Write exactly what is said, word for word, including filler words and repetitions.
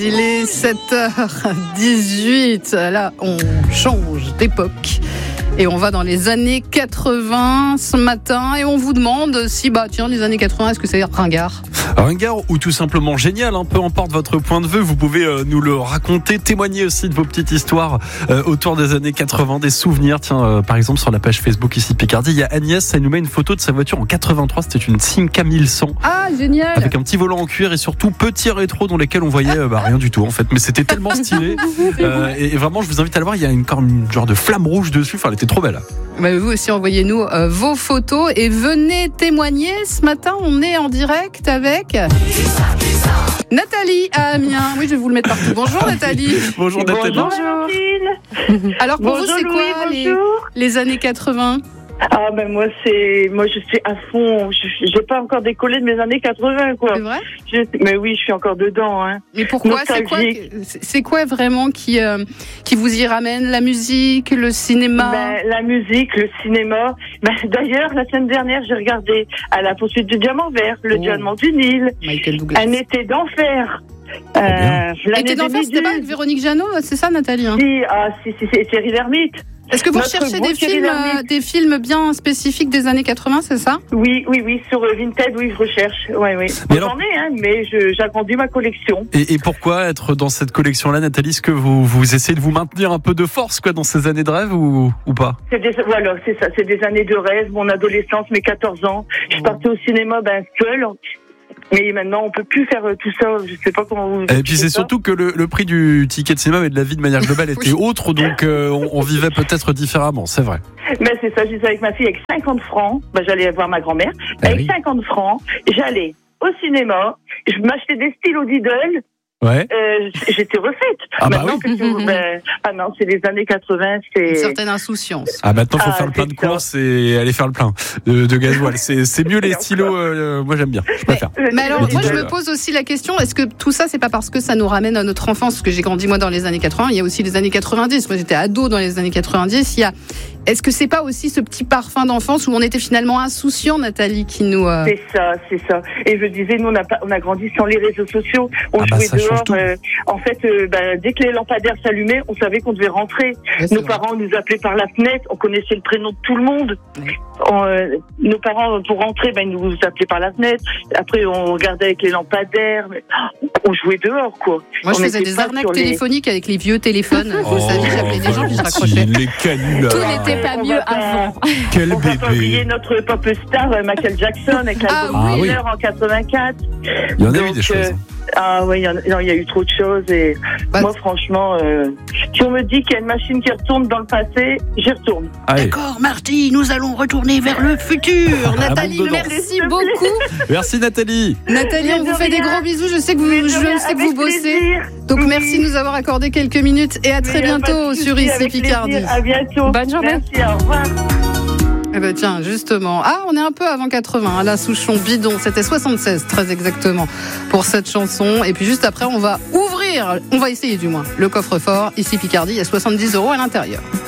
Il est sept heures dix-huit, là on change d'époque et on va dans les années quatre-vingts ce matin et on vous demande si bah tiens les années quatre-vingts est-ce que c'est ringard ? Ringard ou tout simplement génial, hein, peu importe votre point de vue, vous pouvez euh, nous le raconter, témoigner aussi de vos petites histoires euh, autour des années quatre-vingts, des souvenirs. Tiens, euh, par exemple sur la page Facebook ici Picardie, il y a Agnès, elle nous met une photo de sa voiture en quatre-vingt-trois, c'était une Simca mille cent. Ah génial. Avec un petit volant en cuir et surtout petit rétro dans lesquels on voyait euh, bah, rien du tout en fait, mais c'était tellement stylé euh, et, et vraiment je vous invite à le voir, il y a une, une genre de flamme rouge dessus, enfin elle était trop belle. Bah, vous aussi envoyez-nous euh, vos photos et venez témoigner. Ce matin on est en direct avec Nathalie à Amiens. Oui, je vais vous le mettre partout. Bonjour Nathalie. Bonjour Nathalie. Bonjour. Alors pour bonjour, vous c'est quoi Louis, les, les années quatre-vingts ? Ah ben moi c'est moi je suis à fond, je, j'ai pas encore décollé de mes années quatre-vingts quoi. C'est vrai ? Je, mais oui, je suis encore dedans hein. Mais pourquoi ? C'est quoi, c'est quoi vraiment qui euh, qui vous y ramène ? La musique, le cinéma ? Ben, la musique, le cinéma. Ben, d'ailleurs, la semaine dernière, j'ai regardé À la poursuite du diamant vert, Le oh. diamant du Nil, Michael Douglas. Un été d'enfer. Oh, euh, Été d'enfer, c'était pas avec Véronique Jeannot, c'est ça Nathalie hein ? Si, ah, si, si, c'est Thierry Lhermitte. Est-ce que vous Notre recherchez beau des Thierry films, Lhermitte. euh, des films bien spécifiques des années quatre-vingts, c'est ça ? Oui, oui, oui, sur euh, Vinted, oui, je recherche. Ouais, oui. Mais J'en alors... ai, hein, mais je, j'agrandis ma collection. Et, et pourquoi être dans cette collection-là, Nathalie ? Est-ce que vous, vous essayez de vous maintenir un peu de force quoi, dans ces années de rêve ou, ou pas ? C'est des, voilà, c'est ça, c'est des années de rêve, mon adolescence, mes quatorze ans. Je partais au cinéma, ben, seule. Mais maintenant, on peut plus faire tout ça. Je sais pas comment vous. Et puis c'est ça. Surtout que le, le prix du ticket de cinéma et de la vie de manière globale était oui. autre, donc euh, on, on vivait peut-être différemment, c'est vrai. Mais c'est ça, je disais avec ma fille, avec cinquante francs, ben, j'allais voir ma grand-mère. Ah avec oui. cinquante francs, j'allais au cinéma, je m'achetais des stylos Lidl. Ouais. Euh, j'étais refaite. Ah bah maintenant, oui. que, ben, ah non, c'est les années quatre-vingts, c'est. Une certaine insouciance. Ah maintenant faut Ah, faire le plein de c'est ça. courses et aller faire le plein de, de gasoil. C'est, c'est mieux les stylos. Euh, moi j'aime bien. Je préfère. Euh, Mais alors, Les moi, je Lidl. me pose aussi la question, est-ce que tout ça, c'est pas parce que ça nous ramène à notre enfance ? Parce que j'ai grandi, moi, dans les années quatre-vingts. Il y a aussi les années quatre-vingt-dix. Moi, j'étais ado dans les années quatre-vingt-dix. Il y a... Est-ce que c'est pas aussi ce petit parfum d'enfance où on était finalement insouciant, Nathalie, qui nous... Euh... C'est ça, c'est ça. Et je disais, nous, on a, pas, on a grandi sans les réseaux sociaux. On Ah bah, jouait ça change dehors. tout. Euh, en fait, euh, bah, dès que les lampadaires s'allumaient, on savait qu'on devait rentrer. Ouais, c'est Nos vrai. parents nous appelaient par la fenêtre. On connaissait le prénom de tout le monde. Oui. On, euh, nos parents, pour rentrer, ben, ils nous appelaient par la fenêtre. Après, on regardait avec les lampadaires. Mais, oh, on jouait dehors, quoi. Moi, je On faisais était des pas arnaques sur les- téléphoniques avec les vieux téléphones. Vous Oh, savez, j'appelais des gens puis je raccrochais. Valentine, les canulars. Tout n'était pas On mieux va pas- avant. Quel On va pas oublier bébé. notre pop star, euh, Michael Jackson, avec Ah l'album oui. Thriller en quatre-vingt-quatre. Il y en a eu Donc, des choses. euh, ah oui, il y, en a- non, il y a eu trop de choses et Bah, moi franchement, euh, si on me dit qu'il y a une machine qui retourne dans le passé, j'y retourne. Allez, D'accord, Marty, nous allons retourner vers le futur. Nathalie, monde dedans. merci beaucoup. merci Nathalie. Nathalie, Mais on de vous fait des rien. gros bisous. Je sais que vous, Mais de je rien, sais que avec vous bossez. plaisir. Donc Oui. merci de nous avoir accordé quelques minutes et à très Mais y a pas bientôt de sur souci, Ici avec Picardie. plaisir. À bientôt. Bonne journée. Merci, au revoir. Eh ben tiens, justement. Ah, on est un peu avant quatre-vingts. Alain Souchon, Bidon, c'était soixante-seize très exactement pour cette chanson. Et puis juste après, on va ouvrir, on va essayer du moins, le coffre-fort. Ici Picardie, il y a soixante-dix euros à l'intérieur.